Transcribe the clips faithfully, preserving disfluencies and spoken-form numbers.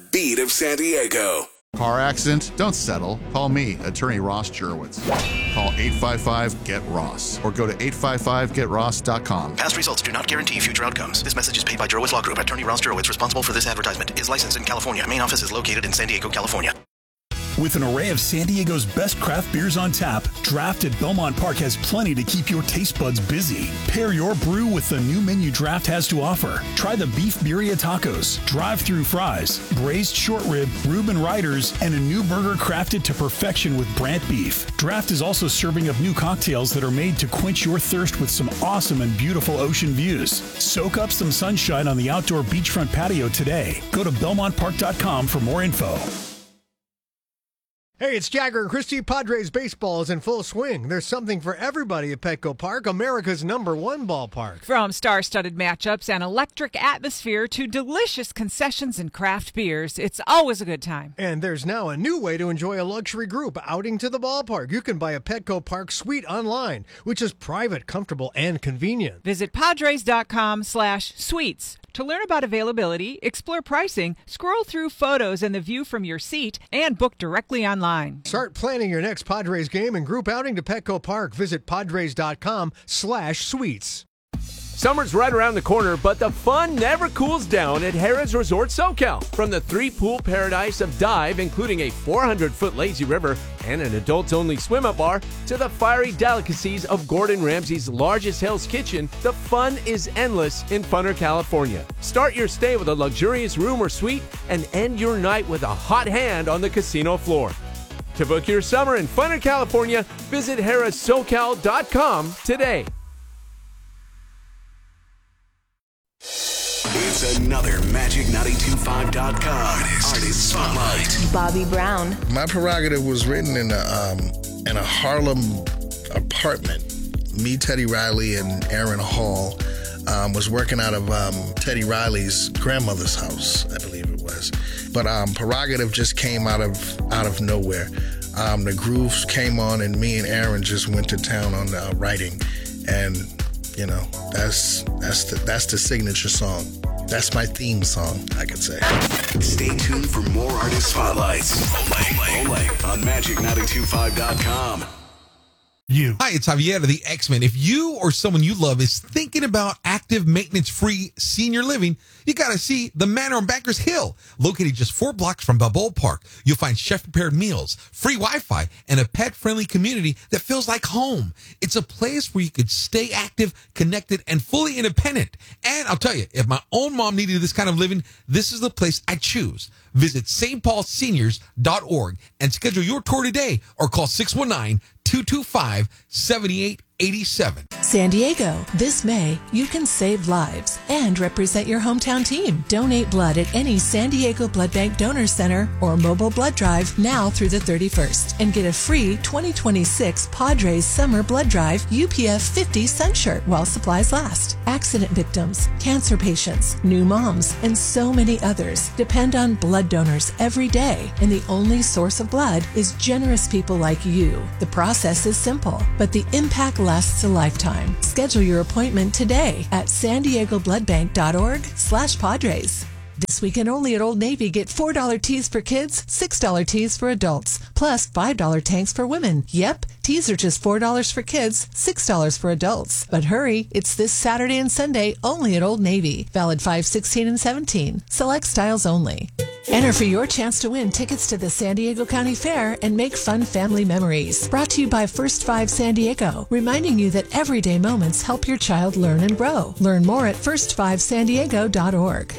beat of San Diego. Car accident? Don't settle. Call me, attorney Ross Jurowitz. Call eight five five, G E T Ross or go to eight five five get ross dot com. Past results do not guarantee future outcomes. This message is paid by Jurowitz Law Group. Attorney Ross Jurowitz, responsible for this advertisement, is licensed in California. Main office is located in San Diego, California. With an array of San Diego's best craft beers on tap, Draft at Belmont Park has plenty to keep your taste buds busy. Pair your brew with the new menu Draft has to offer. Try the beef birria tacos, drive-through fries, braised short rib, Reuben Riders, and a new burger crafted to perfection with Brandt beef. Draft is also serving up new cocktails that are made to quench your thirst with some awesome and beautiful ocean views. Soak up some sunshine on the outdoor beachfront patio today. Go to belmont park dot com for more info. Hey, it's Jagger and Christie. Padres baseball is in full swing. There's something for everybody at Petco Park, America's number one ballpark. From star-studded matchups and electric atmosphere to delicious concessions and craft beers, it's always a good time. And there's now a new way to enjoy a luxury group outing to the ballpark. You can buy a Petco Park suite online, which is private, comfortable, and convenient. Visit padres.com slash suites. To learn about availability, explore pricing, scroll through photos and the view from your seat, and book directly online. Start planning your next Padres game and group outing to Petco Park. Visit padres.com slash suites. Summer's right around the corner, but the fun never cools down at Harrah's Resort SoCal. From the three-pool paradise of Dive, including a four hundred foot lazy river and an adults-only swim-up bar, to the fiery delicacies of Gordon Ramsay's largest Hell's Kitchen, the fun is endless in Funner, California. Start your stay with a luxurious room or suite and end your night with a hot hand on the casino floor. To book your summer in Funner, California, visit harrahs socal dot com today. It's another Magic nine two five dot com Artist, Artist Spotlight. Bobby Brown. My prerogative was written in a um, in a Harlem apartment. Me, Teddy Riley, and Aaron Hall um, was working out of um, Teddy Riley's grandmother's house, I believe it was. But um, prerogative just came out of out of nowhere. Um, the grooves came on, and me and Aaron just went to town on uh, writing, and you know that's that's the, that's the signature song. That's my theme song, I could say. Stay tuned for more Artist Spotlights. Only, only on Magic nine two five dot com. You. Hi, it's Javier of the X-Men. If you or someone you love is thinking about active maintenance-free senior living, you got to see the Manor on Bankers Hill. Located just four blocks from Balboa Park, you'll find chef-prepared meals, free Wi-Fi, and a pet-friendly community that feels like home. It's a place where you could stay active, connected, and fully independent. And I'll tell you, if my own mom needed this kind of living, this is the place I choose. Visit s t paul seniors dot org and schedule your tour today or call six one nine, two two five, seven eight eight seven. San Diego, this May, you can save lives and represent your hometown team. Donate blood at any San Diego Blood Bank Donor Center or mobile blood drive now through the thirty-first and get a free twenty twenty-six Padres Summer Blood Drive U P F fifty sun shirt while supplies last. Accident victims, cancer patients, new moms, and so many others depend on blood donors every day, and the only source of blood is generous people like you. The process is simple, but the impact lasts a lifetime. Schedule your appointment today at san diego blood bank dot org slash Padres. This weekend only at Old Navy, get four dollar tees for kids, six dollar tees for adults, plus five dollar tanks for women. Yep, tees are just four dollars for kids, six dollars for adults. But hurry, it's this Saturday and Sunday only at Old Navy. Valid five sixteen and seventeen. Select styles only. Enter for your chance to win tickets to the San Diego County Fair and make fun family memories. Brought to you by First Five San Diego, reminding you that everyday moments help your child learn and grow. Learn more at first five san diego dot org.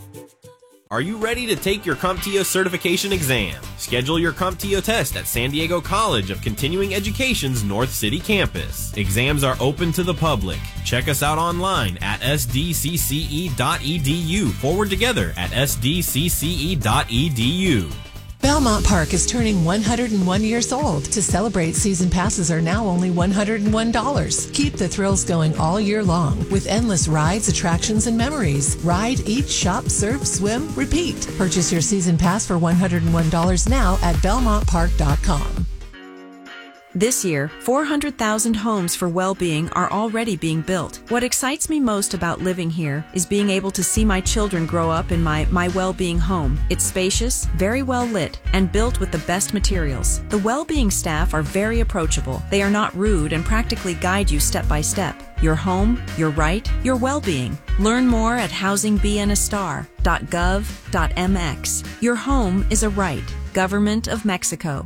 Are you ready to take your CompTIA certification exam? Schedule your CompTIA test at San Diego College of Continuing Education's North City campus. Exams are open to the public. Check us out online at s d c c e dot e d u. Forward together at s d c c e dot e d u. Belmont Park is turning one hundred one years old. To celebrate, season passes are now only one hundred one dollars. Keep the thrills going all year long with endless rides, attractions, and memories. Ride, eat, shop, surf, swim, repeat. Purchase your season pass for one hundred one dollars now at belmont park dot com. This year, four hundred thousand homes for well-being are already being built. What excites me most about living here is being able to see my children grow up in my My Well-Being home. It's spacious, very well lit, and built with the best materials. The well-being staff are very approachable. They are not rude and practically guide you step by step. Your home, your right, your well-being. Learn more at housing be in a star dot gov dot m x. Your home is a right. Government of Mexico.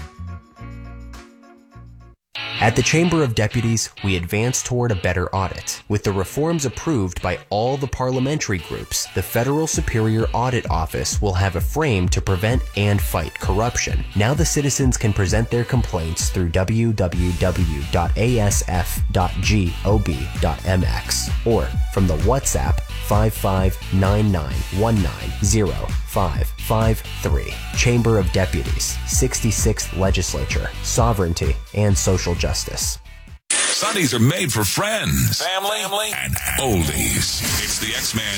At the Chamber of Deputies, we advance toward a better audit. With the reforms approved by all the parliamentary groups, the Federal Superior Audit Office will have a frame to prevent and fight corruption. Now the citizens can present their complaints through w w w dot a s f dot gov dot m x or from the WhatsApp five five nine nine one nine zero five five three. Chamber of Deputies, sixty-sixth Legislature, Sovereignty and Social Justice. Sundays are made for friends, family, and oldies. It's the X-Man